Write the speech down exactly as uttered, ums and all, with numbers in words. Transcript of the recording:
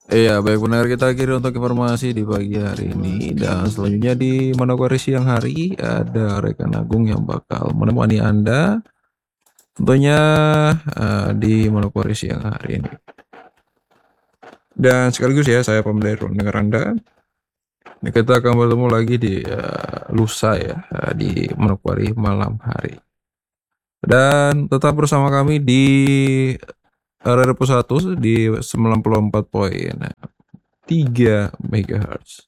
Iya, baik benar kita akhiri untuk informasi di pagi hari ini dan selanjutnya di Manokwari siang hari ada rekan Agung yang bakal menemani Anda tentunya, eee, di Manokwari siang hari ini. Dan sekaligus ya saya pamit dari ruang dengar Anda. Nah, kita akan bertemu lagi di, eee, lusa ya, eee, di Manokwari malam hari. Dan tetap bersama kami di Radio Satu di sembilan puluh empat koma tiga megahertz.